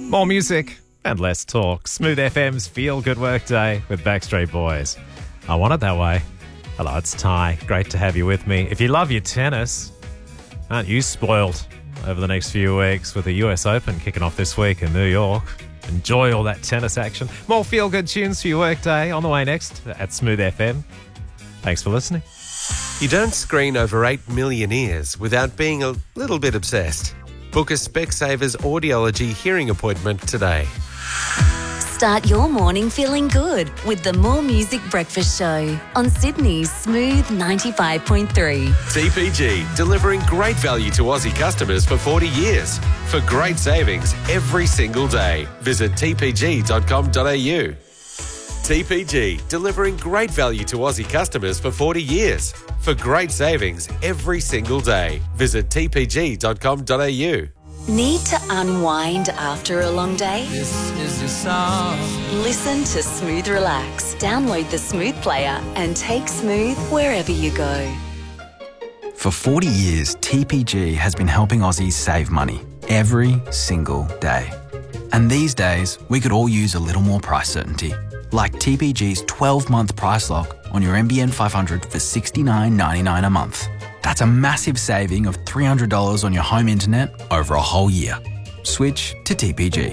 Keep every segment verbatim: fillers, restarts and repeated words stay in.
More music and less talk. Smooth F M's Feel Good Work Day with Backstreet Boys. I want it that way. Hello, it's Ty. Great to have you with me. If you love your tennis, aren't you spoiled over the next few weeks with the U S Open kicking off this week in New York? Enjoy all that tennis action. More feel-good tunes for your workday on the way next at Smooth F M. Thanks for listening. You don't screen over eight million ears without being a little bit obsessed. Book a Specsavers audiology hearing appointment today. Start your morning feeling good with the More Music Breakfast Show on Sydney's Smooth ninety-five point three. T P G, delivering great value to Aussie customers for forty years. For great savings every single day. Visit t p g dot com dot a u. T P G, delivering great value to Aussie customers for forty years. For great savings every single day. Visit t p g dot com dot a u. Need to unwind after a long day? This is your song. Listen to Smooth Relax. Download the Smooth player and take Smooth wherever you go. For forty years, T P G has been helping Aussies save money every single day. And these days, we could all use a little more price certainty. Like T P G's twelve-month price lock on your N B N five hundred for sixty-nine ninety-nine a month. That's a massive saving of three hundred dollars on your home internet over a whole year. Switch to T P G.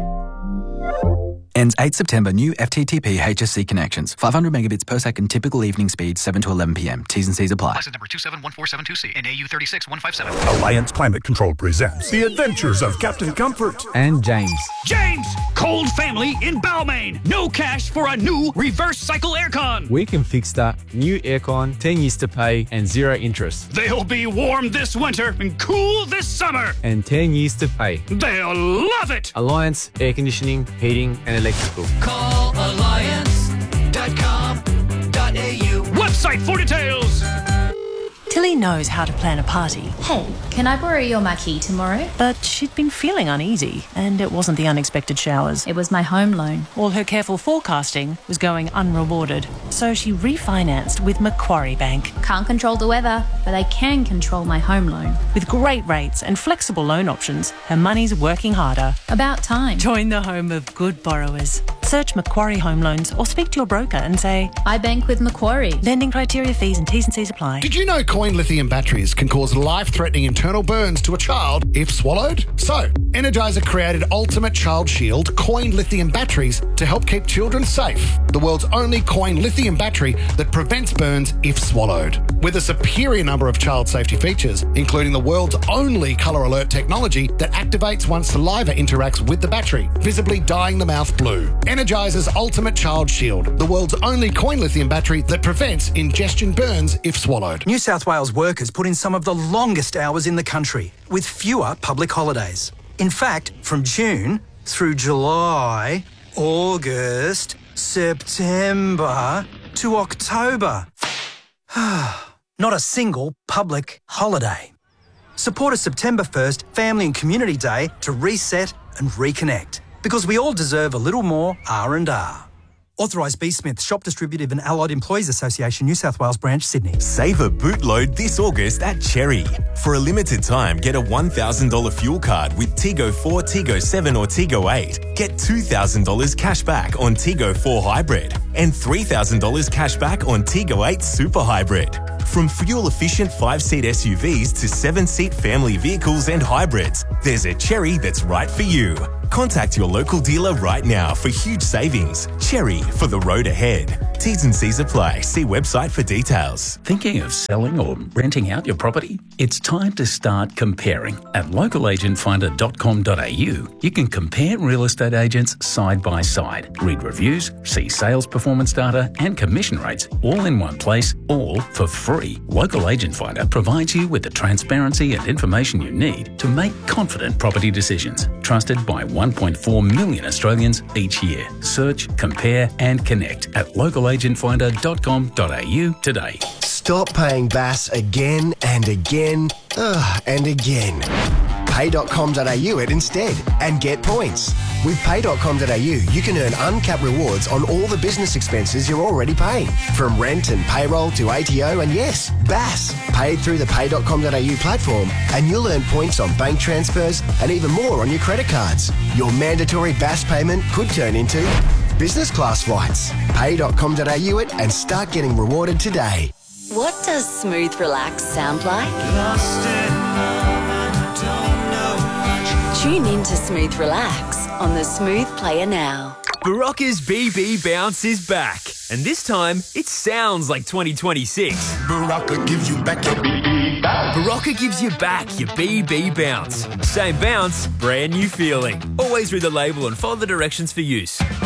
Ends eighth September. New F T T P H S C connections. five hundred megabits per second. Typical evening speed seven to eleven p m. T's and C's apply. License number two seven one four seven two C. N A U three six one five seven. Alliance Climate Control presents The Adventures of Captain Comfort and James. James! Cold family in Balmain. No cash for a new reverse cycle aircon. We can fix that. New aircon, ten years to pay and zero interest. They'll be warm this winter and cool this summer. And ten years to pay. They'll love it. Alliance Air Conditioning, Heating and Electrical. Call alliance dot com dot a u. Website for details. Tilly knows how to plan a party. Hey, can I borrow your marquee tomorrow? But she'd been feeling uneasy, and it wasn't the unexpected showers. It was my home loan. All her careful forecasting was going unrewarded, so she refinanced with Macquarie Bank. Can't control the weather, but I can control my home loan. With great rates and flexible loan options, her money's working harder. About time. Join the home of good borrowers. Search Macquarie Home Loans or speak to your broker and say, I bank with Macquarie. Lending criteria, fees and T's and C's apply. Did you know Coin lithium batteries can cause life-threatening internal burns to a child if swallowed? So, Energizer created Ultimate Child Shield Coin lithium batteries to help keep children safe. The world's only Coin lithium battery that prevents burns if swallowed. With a superior number of child safety features, including the world's only colour alert technology that activates once saliva interacts with the battery, visibly dyeing the mouth blue. Energizer's Ultimate Child Shield, the world's only Coin lithium battery that prevents ingestion burns if swallowed. New South Wales workers put in some of the longest hours in the country, with fewer public holidays. In fact, from June through July, August, September to October. Not a single public holiday. Support a September first Family and Community Day to reset and reconnect. Because we all deserve a little more R and R. Authorised B. Smith, Shop Distributive and Allied Employees Association, New South Wales Branch, Sydney. Save a bootload this August at Cherry. For a limited time, get a one thousand dollars fuel card with Tigo four, Tigo seven or Tigo eight. Get two thousand dollars cash back on Tigo four Hybrid and three thousand dollars cash back on Tigo eight Super Hybrid. From fuel-efficient five-seat S U Vs to seven-seat family vehicles and hybrids, there's a Cherry that's right for you. Contact your local dealer right now for huge savings. Cherry, for the road ahead. T's and C's apply. See website for details. Thinking of selling or renting out your property? It's time to start comparing. At local agent finder dot com dot a u, you can compare real estate agents side by side, read reviews, see sales performance data and commission rates all in one place, all for free. Local Agent Finder provides you with the transparency and information you need to make confident property decisions. Trusted by one point four million Australians each year. Search, compare and connect at local agent finder dot com dot a u today. Stop paying B A S again and again ugh, and again. pay dot com dot a u it instead and get points. With pay dot com dot a u, you can earn uncapped rewards on all the business expenses you're already paying. From rent and payroll to A T O and yes, B A S. Paid through the pay dot com dot a u platform and you'll earn points on bank transfers and even more on your credit cards. your mandatory B A S payment could turn into business class flights. pay dot com dot a u it and start getting rewarded today. What does smooth relax sound like? Tune in to Smooth Relax on the Smooth Player now. Barocca's B B Bounce is back, and this time it sounds like twenty twenty-six. Barocca gives you back your B B bounce. Barocca gives you back your B B Bounce. Same bounce, brand new feeling. Always read the label and follow the directions for use.